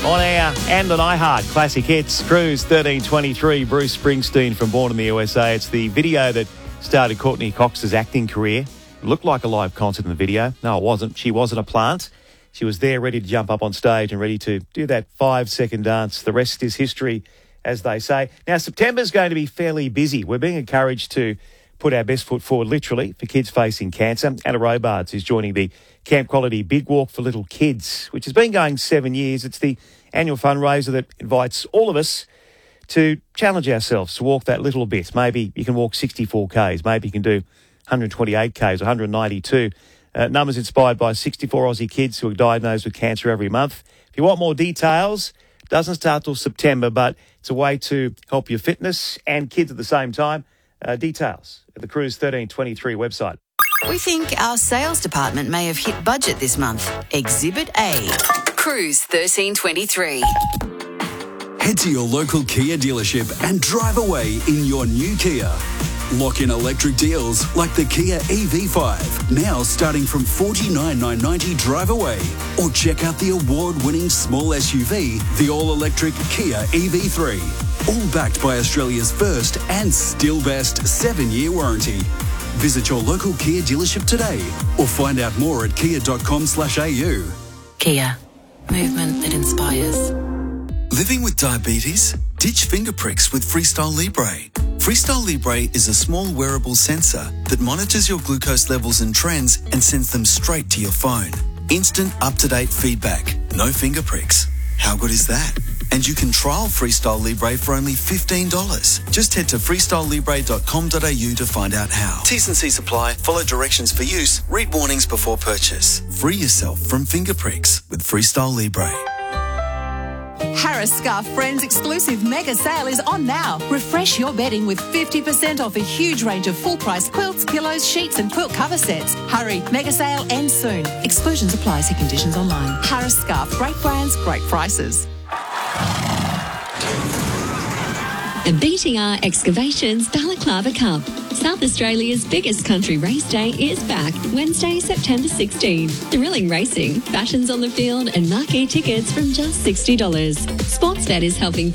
On air and on iHeart Classic Hits, Cruise 1323, Bruce Springsteen from Born in the USA. It's the video that started Courtney Cox's acting career. It looked like a live concert in the video. No, it wasn't. She wasn't a plant. She was there ready to jump up on stage and ready to do that 5-second dance. The rest is history, as they say. Now, September's going to be fairly busy. We're being encouraged to put our best foot forward, literally, for kids facing cancer. Anna Robards is joining the Camp Quality Big Walk for Little Kids, which has been going 7 years. It's the annual fundraiser that invites all of us to challenge ourselves to walk that little bit. Maybe you can walk 64 Ks. Maybe you can do 128 Ks or 192. Numbers inspired by 64 Aussie kids who are diagnosed with cancer every month. If you want more details, it doesn't start till September, but it's a way to help your fitness and kids at the same time. Details at the Cruise 1323 website. We think our sales department may have hit budget this month. Exhibit A. Cruise 1323. Head to your local Kia dealership and drive away in your new Kia. Lock in electric deals like the Kia EV5, now starting from $49,990 drive away. Or check out the award-winning small SUV, the all-electric Kia EV3. All backed by Australia's first and still best 7-year warranty. Visit your local Kia dealership today or find out more at kia.com/au. Kia. Movement that inspires. Living with diabetes? Ditch finger pricks with Freestyle Libre. Freestyle Libre is a small wearable sensor that monitors your glucose levels and trends and sends them straight to your phone. Instant, up-to-date feedback. No finger pricks. How good is that? And you can trial Freestyle Libre for only $15. Just head to freestylelibre.com.au to find out how. T's and C's apply. Follow directions for use. Read warnings before purchase. Free yourself from finger pricks with Freestyle Libre. Harris Scarf Friends exclusive mega sale is on now. Refresh your bedding with 50% off a huge range of full-price quilts, pillows, sheets and quilt cover sets. Hurry, mega sale ends soon. Exclusions apply. See conditions online. Harris Scarf, great brands, great prices. The BTR Excavations Balaclava Cup. South Australia's biggest country race day is back Wednesday, September 16. Thrilling racing, fashions on the field and marquee tickets from just $60. Sportsbet is helping